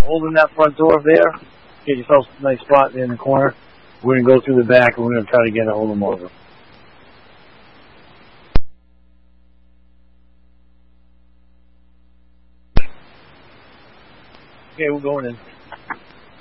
holding that front door there. Get yourself a nice spot there in the corner. We're going to go through the back, and we're going to try to get a hold of them over. Okay, we're going in.